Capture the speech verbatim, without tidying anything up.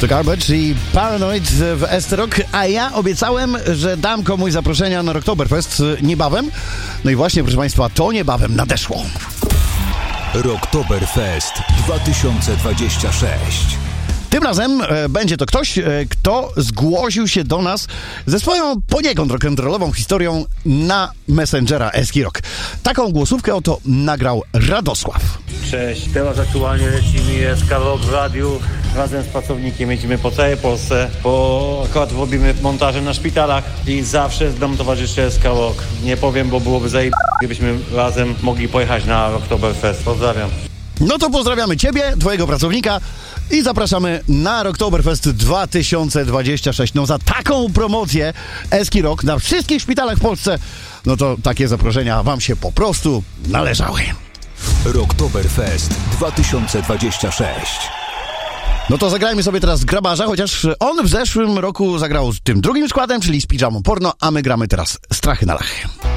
To Garbage i Paranoid w S T Rock, a ja obiecałem, że dam komuś zaproszenia na Rocktoberfest niebawem. No i właśnie, proszę Państwa, to niebawem nadeszło. Rocktoberfest dwa tysiące dwudziesty szósty. Tym razem e, będzie to ktoś, e, kto zgłosił się do nas ze swoją poniekąd rock'n'rollową historią na Messengera Eski Rock. Taką głosówkę oto nagrał Radosław. Cześć, teraz aktualnie leci mi S K Rock w radiu. Razem z pracownikiem jedziemy po całej Polsce, bo akurat robimy montaże na szpitalach i zawsze nam towarzyszy S K Rock. Nie powiem, bo byłoby zajeb... gdybyśmy razem mogli pojechać na Rocktoberfest. Pozdrawiam. No to pozdrawiamy Ciebie, Twojego pracownika i zapraszamy na Rocktoberfest dwa tysiące dwudziesty szósty. No za taką promocję Eski Rock na wszystkich szpitalach w Polsce, no to takie zaproszenia Wam się po prostu należały. Rocktoberfest dwa tysiące dwudziesty szósty. No to zagrajmy sobie teraz Grabarza, chociaż on w zeszłym roku zagrał z tym drugim składem, czyli z Pijamą Porno, a my gramy teraz Strachy na Lachy.